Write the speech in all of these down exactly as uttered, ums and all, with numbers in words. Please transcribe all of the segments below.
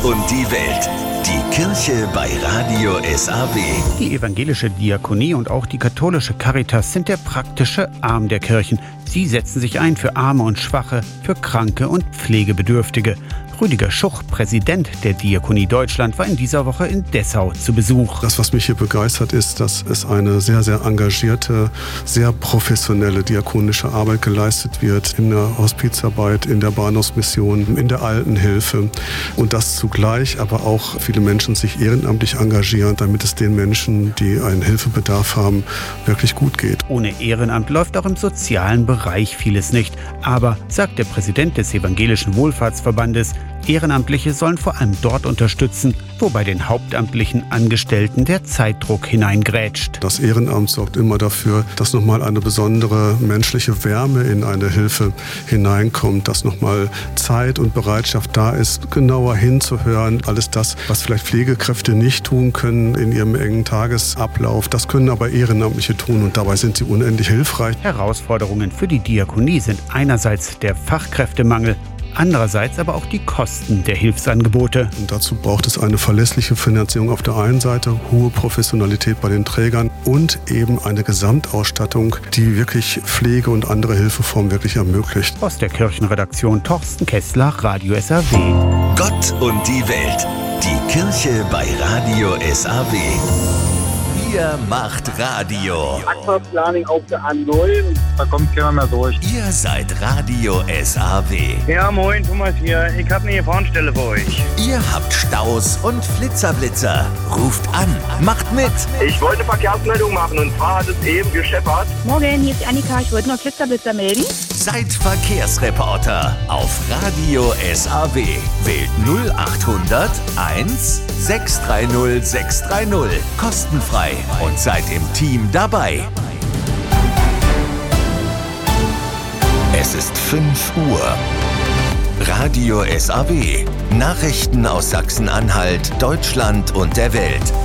und die Welt. Die Kirche bei Radio S A W. Die evangelische Diakonie und auch die katholische Caritas sind der praktische Arm der Kirchen. Sie setzen sich ein für Arme und Schwache, für Kranke und Pflegebedürftige. Rüdiger Schuch, Präsident der Diakonie Deutschland, war in dieser Woche in Dessau zu Besuch. Das, was mich hier begeistert, ist, dass es eine sehr, sehr engagierte, sehr professionelle diakonische Arbeit geleistet wird in der Hospizarbeit, in der Bahnhofsmission, in der Altenhilfe und dass zugleich aber auch viele Menschen sich ehrenamtlich engagieren, damit es den Menschen, die einen Hilfebedarf haben, wirklich gut geht. Ohne Ehrenamt läuft auch im sozialen Bereich vieles nicht. Aber, sagt der Präsident des Evangelischen Wohlfahrtsverbandes, Ehrenamtliche sollen vor allem dort unterstützen, wo bei den hauptamtlichen Angestellten der Zeitdruck hineingrätscht. Das Ehrenamt sorgt immer dafür, dass nochmal eine besondere menschliche Wärme in eine Hilfe hineinkommt, dass nochmal Zeit und Bereitschaft da ist, genauer hinzuhören. Alles das, was vielleicht Pflegekräfte nicht tun können in ihrem engen Tagesablauf, das können aber Ehrenamtliche tun und dabei sind sie unendlich hilfreich. Herausforderungen für die Diakonie sind einerseits der Fachkräftemangel, andererseits aber auch die Kosten der Hilfsangebote. Und dazu braucht es eine verlässliche Finanzierung auf der einen Seite, hohe Professionalität bei den Trägern und eben eine Gesamtausstattung, die wirklich Pflege und andere Hilfeformen wirklich ermöglicht. Aus der Kirchenredaktion Torsten Kessler, Radio S A W. Gott und die Welt. Die Kirche bei Radio S A W. Ihr macht Radio. Aquaplaning auf der A neun, da kommt keiner mehr durch. Ihr seid Radio S A W. Ja, moin, Thomas hier. Ich habe eine Gefahrenstelle für euch. Ihr habt Staus und Flitzerblitzer. Ruft an, macht mit. Ich wollte Verkehrsmeldung machen und zwar hat es eben gescheppert. Morgen, hier ist die Annika. Ich wollte noch Flitzerblitzer melden. Seid Verkehrsreporter auf Radio S A W. Wählt null achthundert eins sechs drei null sechs drei null. Kostenfrei und seid im Team dabei. Es ist fünf Uhr. Radio S A W. Nachrichten aus Sachsen-Anhalt, Deutschland und der Welt.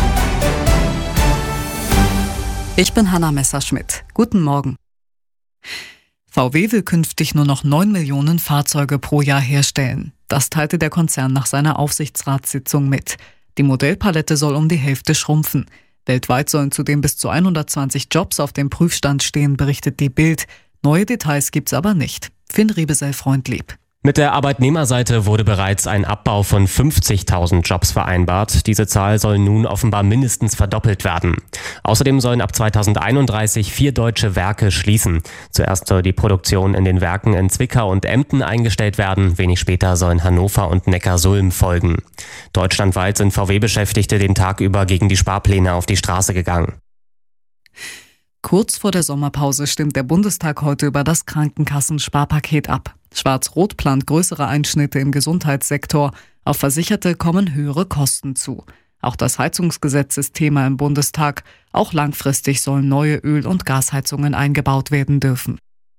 Ich bin Hanna Messerschmidt. Guten Morgen. V W will künftig nur noch neun Millionen Fahrzeuge pro Jahr herstellen. Das teilte der Konzern nach seiner Aufsichtsratssitzung mit. Die Modellpalette soll um die Hälfte schrumpfen. Weltweit sollen zudem bis zu hundertzwanzig Jobs auf dem Prüfstand stehen, berichtet die Bild. Neue Details gibt's aber nicht. Finn Riebesell-Freundlieb. Mit der Arbeitnehmerseite wurde bereits ein Abbau von fünfzigtausend Jobs vereinbart. Diese Zahl soll nun offenbar mindestens verdoppelt werden. Außerdem sollen ab zweitausendeinunddreißig vier deutsche Werke schließen. Zuerst soll die Produktion in den Werken in Zwickau und Emden eingestellt werden. Wenig später sollen Hannover und Neckarsulm folgen. Deutschlandweit sind V W-Beschäftigte den Tag über gegen die Sparpläne auf die Straße gegangen. Kurz vor der Sommerpause stimmt der Bundestag heute über das Krankenkassensparpaket ab. Schwarz-Rot plant größere Einschnitte im Gesundheitssektor. Auf Versicherte kommen höhere Kosten zu. Auch das Heizungsgesetz ist Thema im Bundestag. Auch langfristig sollen neue Öl- und Gasheizungen eingebaut werden dürfen.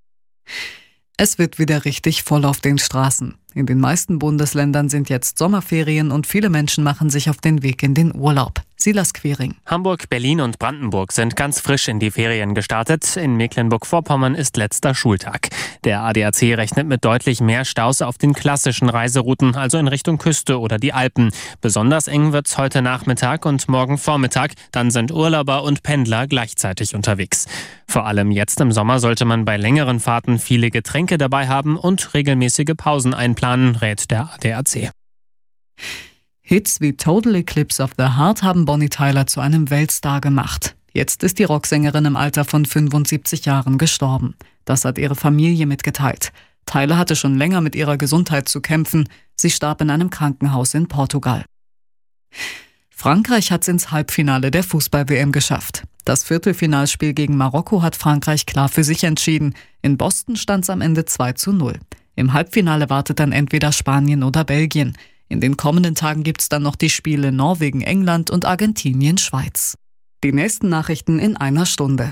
Es wird wieder richtig voll auf den Straßen. In den meisten Bundesländern sind jetzt Sommerferien und viele Menschen machen sich auf den Weg in den Urlaub. Silas Quering. Hamburg, Berlin und Brandenburg sind ganz frisch in die Ferien gestartet. In Mecklenburg-Vorpommern ist letzter Schultag. Der A D A C rechnet mit deutlich mehr Staus auf den klassischen Reiserouten, also in Richtung Küste oder die Alpen. Besonders eng wird's heute Nachmittag und morgen Vormittag. Dann sind Urlauber und Pendler gleichzeitig unterwegs. Vor allem jetzt im Sommer sollte man bei längeren Fahrten viele Getränke dabei haben und regelmäßige Pausen einplanen, rät der A D A C. Hits wie Total Eclipse of the Heart haben Bonnie Tyler zu einem Weltstar gemacht. Jetzt ist die Rocksängerin im Alter von fünfundsiebzig Jahren gestorben. Das hat ihre Familie mitgeteilt. Tyler hatte schon länger mit ihrer Gesundheit zu kämpfen. Sie starb in einem Krankenhaus in Portugal. Frankreich hat es ins Halbfinale der Fußball-W M geschafft. Das Viertelfinalspiel gegen Marokko hat Frankreich klar für sich entschieden. In Boston stand es am Ende zwei zu null. Im Halbfinale wartet dann entweder Spanien oder Belgien. In den kommenden Tagen gibt es dann noch die Spiele Norwegen, England und Argentinien, Schweiz. Die nächsten Nachrichten in einer Stunde.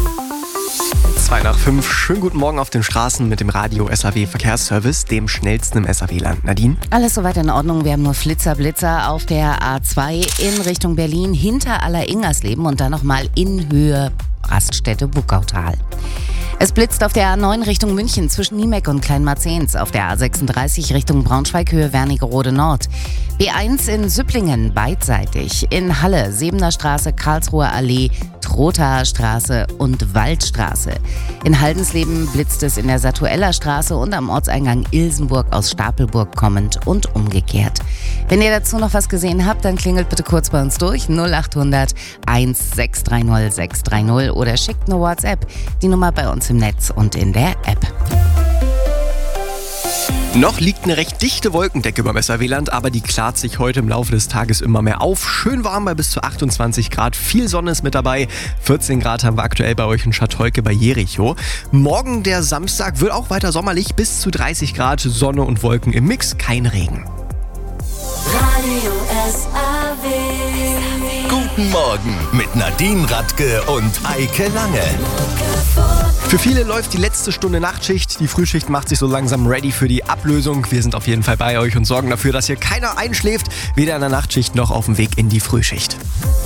Zwei nach fünf. Schönen guten Morgen auf den Straßen mit dem Radio S A W Verkehrsservice, dem schnellsten im S A W-Land. Nadine? Alles soweit in Ordnung. Wir haben nur Flitzer, Blitzer auf der A zwei in Richtung Berlin, hinter Aller-Ingersleben und dann nochmal in Höhe Raststätte Buckautal. Es blitzt auf der A neun Richtung München zwischen Niemeck und Kleinmarzens, auf der A sechsunddreißig Richtung Braunschweig Höhe Wernigerode Nord. B eins in Süpplingen beidseitig, in Halle Sebener Straße, Karlsruher Allee, Trothaer Straße und Waldstraße. In Haldensleben blitzt es in der Satueller Straße und am Ortseingang Ilsenburg aus Stapelburg kommend und umgekehrt. Wenn ihr dazu noch was gesehen habt, dann klingelt bitte kurz bei uns durch null acht hundert eins sechs drei null sechs drei null oder schickt eine WhatsApp. Die Nummer bei uns im Netz und in der App. Noch liegt eine recht dichte Wolkendecke über S A W-Land, aber die klart sich heute im Laufe des Tages immer mehr auf. Schön warm bei bis zu achtundzwanzig Grad, viel Sonne ist mit dabei. vierzehn Grad haben wir aktuell bei euch in Schattolke bei Jericho. Morgen, der Samstag, wird auch weiter sommerlich, bis zu dreißig Grad, Sonne und Wolken im Mix, kein Regen. Radio S A W. Guten Morgen mit Nadine Radke und Eike Lange. Für viele läuft die letzte Stunde Nachtschicht. Die Frühschicht macht sich so langsam ready für die Ablösung. Wir sind auf jeden Fall bei euch und sorgen dafür, dass hier keiner einschläft, weder in der Nachtschicht noch auf dem Weg in die Frühschicht.